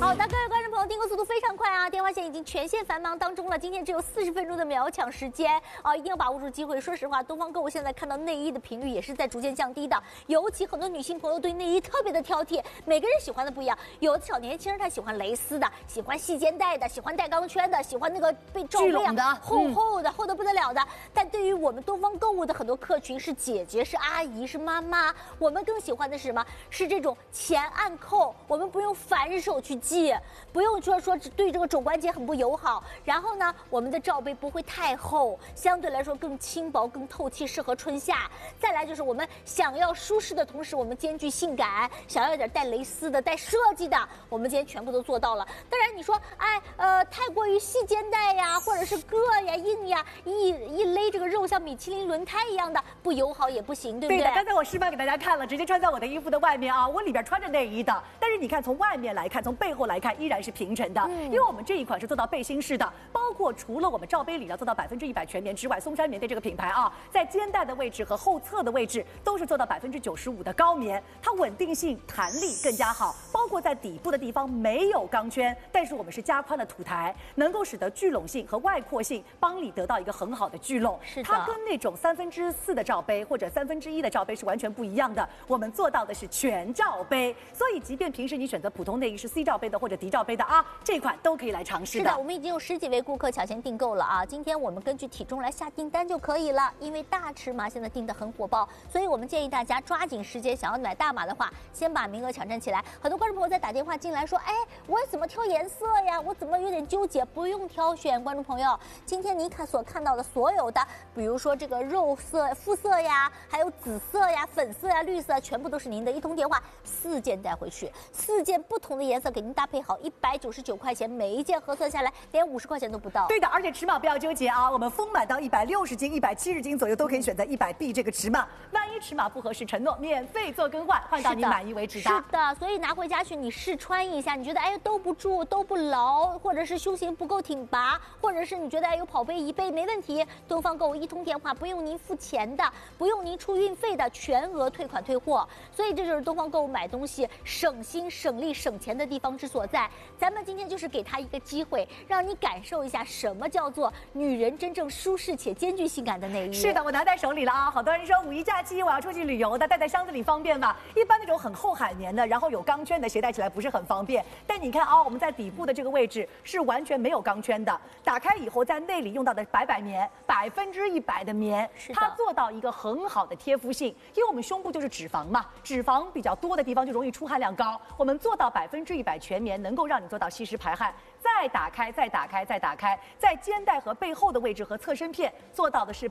好的，各位观众朋友，订购速度非常快啊！电话线已经全线繁忙当中了，今天只有40分钟的秒抢时间啊，一定要把握住机会。说实话，东方购物现在看到内衣的频率也是在逐渐降低的，尤其很多女性朋友对内衣特别的挑剔，每个人喜欢的不一样。有的小年轻人他喜欢蕾丝的，喜欢细肩带的，喜欢带钢圈的，喜欢那个被罩杯的厚厚的、厚得不得了的。但对于我们东方购物的很多客群是姐姐、是阿姨、是妈妈，我们更喜欢的是什么？是这种前按扣，我们不用反手去系，不用说对这个肘关节很不友好。然后呢，我们的罩杯不会太厚，相对来说更轻薄、更透气，适合春夏。再来就是我们想要舒适的同时，我们兼具性感，想要一点带蕾丝的、带设计的，我们今天全部都做到了。当然你说，太过于细肩带呀，或者是硌呀、硬呀，一勒这个肉像米其林轮胎一样的，不友好也不行，对不对？ 对的，刚才我示范给大家看了，直接穿在我的衣服的外面啊，我里边穿着内衣的，但是你看从外面来看，从背后来看，依然是平整的，因为我们这一款是做到背心式的，包括除了我们罩杯里要做到100%全棉之外，松山棉被这个品牌啊，在肩带的位置和后侧的位置都是做到95%的高棉，它稳定性、弹力更加好，包括在底部的地方没有钢圈，但是我们是加宽的土台，能够使得聚拢性和外扩性帮你得到一个很好的聚拢。 是的， 它跟那种4/3的罩杯或者1/3的罩杯是完全不一样的，我们做到的是全罩杯，所以即便平时你选择普通内衣是 C 罩杯的或者 D 罩杯的啊，这款都可以来尝试的。 是的，我们已经有10几位顾客抢先订购了啊，今天我们根据体重来下订单就可以了，因为大尺码现在订得很火爆，所以我们建议大家抓紧时间，想要买大码的话，先把名额抢占起来。很多观众朋友在打电话进来说，我怎么挑颜色呀？我怎么有点纠结？不用挑选，观众朋友，今天您所看到的所有的，比如说这个肉色、肤色呀，还有紫色呀、粉色呀、绿色，全部都是您的。一通电话4件带回去，4件不同的颜色给您搭配好，199块钱，每一件核算下来连50块钱都不到。 对的，而且尺码不要纠结啊，我们丰满到160斤、170斤左右都可以选择100B 这个尺码，万一尺码不合适，承诺免费做更换，换到你满意为止的。 是的，所以拿回家去你试穿一下，你觉得兜不住、兜不牢，或者是胸型不够挺拔，或者是你觉得有跑杯移杯没问题，东方购物一通电话不用您付钱的，不用您出运费的，全额退款退货。所以这就是东方购物买东西省心省力省钱的地方之所在。咱们今天就是给他一个机会，让你感受一下什么叫做女人真正舒适且兼具性感的内衣。 是的，我拿在手里了啊！好多人说5一假期我要出去旅游的，带在箱子里方便吧？一般那种很厚海绵的，然后有钢圈的，携带起来不是很方便。但你看啊，我们在底部的这个位置是完全没有钢圈的，打开以后在内里用到的白棉，100%的棉，它做到一个很好的贴肤性，因为我们胸部就是脂肪嘛，脂肪比较多的地方就容易出汗量高，我们做到100%全棉，能够让你做到吸湿排汗。再打开，在肩带和背后的位置和侧身片做到的是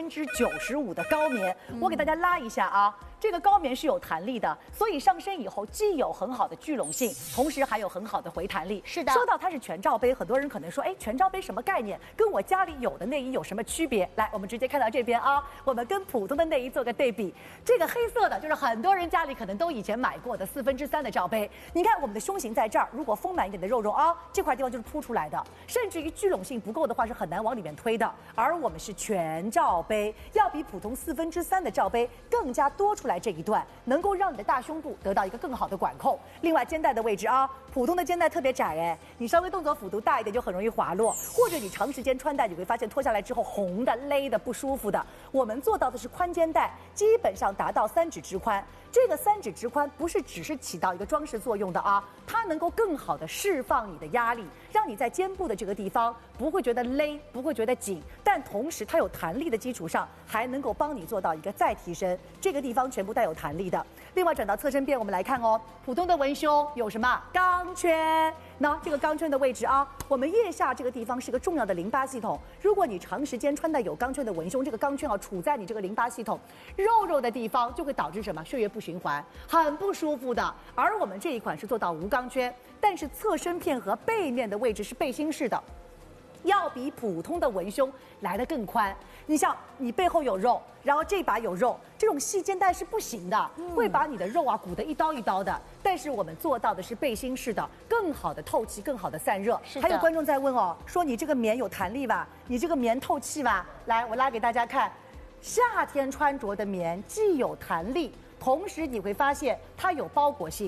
95%的高棉。我给大家拉一下啊，这个高棉是有弹力的，所以上身以后既有很好的聚拢性，同时还有很好的回弹力。 是的， 说到它是全罩杯，很多人可能说，全罩杯什么概念？跟我家里有的内衣有什么区别？来，我们直接看到这边啊，我们跟普通的内衣做个对比。这个黑色的就是很多人家里可能都以前买过的3/4的罩杯。你看我们的胸型在这儿，如果丰满一点的肉啊，这块地方就是凸出来的，甚至于聚拢性不够的话是很难往里面推的。而我们是全罩杯，要比普通3/4的罩杯更加多出来这一段，能够让你的大胸部得到一个更好的管控。另外肩带的位置啊，普通的肩带特别窄你稍微动作幅度大一点就很容易滑落，或者你长时间穿戴你会发现脱下来之后红的、勒的、不舒服的。我们做到的是宽肩带，基本上达到3指直宽。这个3指直宽不是只是起到一个装饰作用的啊，它能够更好的释放你的压力，让你在肩部的这个地方不会觉得勒，不会觉得紧，但同时它有弹力的基础上，还能够帮你做到一个再提升，这个地方全部带有弹力的。另外转到侧身边，我们来看哦，普通的文胸有什么钢圈？那这个钢圈的位置啊，我们腋下这个地方是个重要的淋巴系统。如果你长时间穿戴有钢圈的文胸，这个钢圈处在你这个淋巴系统肉的地方，就会导致什么？血液不循环，很不舒服的。而我们这一款是做到无钢圈，但是侧身片和背面的位置是背心式的。要比普通的文胸来得更宽。你像你背后有肉，然后这把有肉，这种细肩带是不行的，会把你的肉啊鼓得一刀一刀的。但是我们做到的是背心式的，更好的透气，更好的散热。还有观众在问哦，说你这个棉有弹力吧？你这个棉透气吧？来，我拉给大家看，夏天穿着的棉既有弹力，同时你会发现它有包裹性。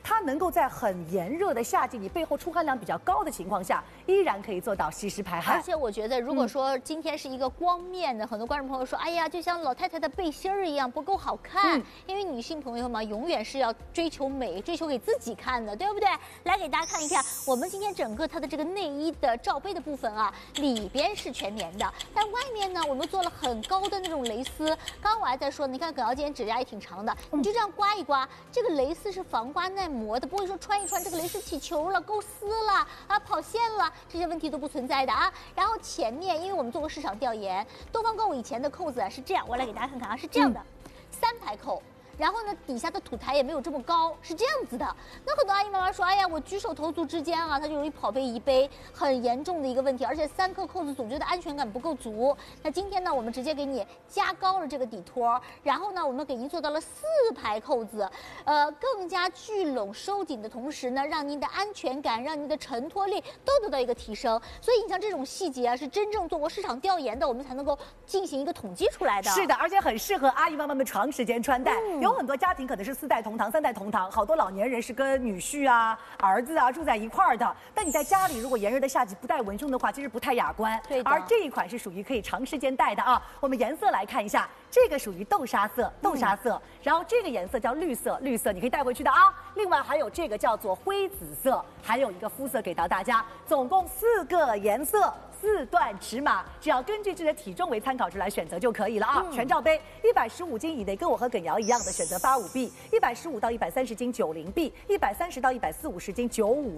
它能够在很炎热的夏季，你背后出汗量比较高的情况下，依然可以做到吸湿排汗。 而且我觉得，如果说今天是一个光面的，很多观众朋友说，哎呀，就像老太太的背心儿一样不够好看，因为女性朋友嘛，永远是要追求美，追求给自己看的，对不对？来给大家看一下，我们今天整个它的这个内衣的罩杯的部分啊，里边是全棉的，但外面呢，我们做了很高的那种蕾丝。刚刚我还在说，你看耿瑶今天指甲也挺长的，你就这样刮一刮，这个蕾丝是防刮耐磨的，不会说穿一穿这个蕾丝起球了、勾丝了啊、跑线了，这些问题都不存在的啊。然后前面，因为我们做过市场调研，东方购物以前的扣子啊是这样，我来给大家看看啊，是这样的，3排扣。然后呢，底下的土台也没有这么高，是这样子的。那很多阿姨妈妈说，哎呀，我举手投足之间啊，它就容易跑被移杯，很严重的一个问题。而且3颗扣子总觉得安全感不够足。那今天呢，我们直接给你加高了这个底托，然后呢，我们给您做到了4排扣子，更加聚拢收紧的同时呢，让您的安全感、让您的承托力都得到一个提升。所以你像这种细节啊，是真正做过市场调研的，我们才能够进行一个统计出来的。 是的，而且很适合阿姨妈妈们长时间穿戴。有很多家庭可能是4代同堂、3代同堂，好多老年人是跟女婿啊、儿子啊住在一块儿的。但你在家里如果炎热的夏季不戴文胸的话，其实不太雅观。 对的。 而这一款是属于可以长时间戴的啊。我们颜色来看一下，这个属于豆沙色，然后这个颜色叫绿色，你可以带回去的啊。另外还有这个叫做灰紫色，还有一个肤色给到大家，总共4个颜色。4段尺码，只要根据自己的体重为参考值来选择就可以了啊。全罩杯115斤以内，跟我和耿瑶一样的选择85B，115到130斤90B，130到140斤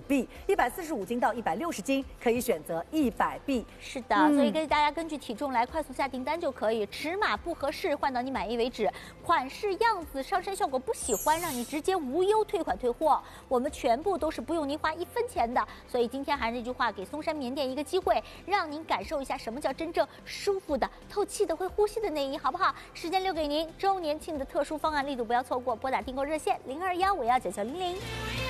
95B，145斤到160斤可以选择100B。 是的，所以给大家根据体重来快速下订单就可以，尺码不合适换到你满意为止，款式样子上身效果不喜欢，让你直接无忧退款退货，我们全部都是不用您花1分钱的。所以今天还是那句话，给松山棉店一个机会。让您感受一下什么叫真正舒服的、透气的、会呼吸的内衣，好不好？时间留给您，周年庆的特殊方案力度不要错过，拨打订购热线0215199000。